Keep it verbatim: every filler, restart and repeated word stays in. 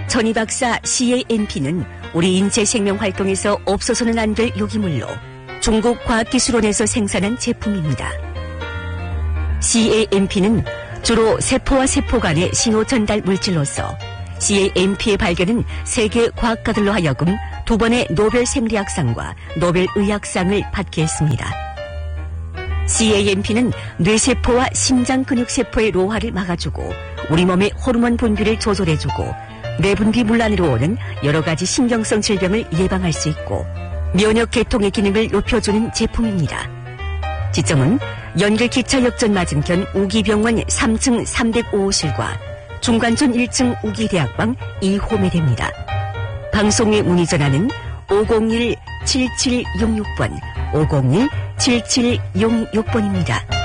전이박사 씨에이엠피는 우리 인체 생명 활동에서 없어서는 안 될 유기물로 중국 과학기술원에서 생산한 제품입니다. 씨에이엠피는 주로 세포와 세포 간의 신호 전달 물질로서 씨에이엠피의 발견은 세계 과학가들로 하여금 두 번의 노벨 생리학상과 노벨 의학상을 받게 했습니다. 씨에이엠피는 뇌세포와 심장근육세포의 노화를 막아주고 우리 몸의 호르몬 분비를 조절해주고 뇌분비 문란으로 오는 여러 가지 신경성 질병을 예방할 수 있고 면역 계통의 기능을 높여주는 제품입니다. 지점은 연결기차 역전 맞은편 우기병원 삼 층 삼공오 호실과 중관촌 일 층 우기대학방 이 홈에 됩니다. 방송에 문의 전화는 오공일 칠칠육육 번, 오공일 칠칠육육 번입니다.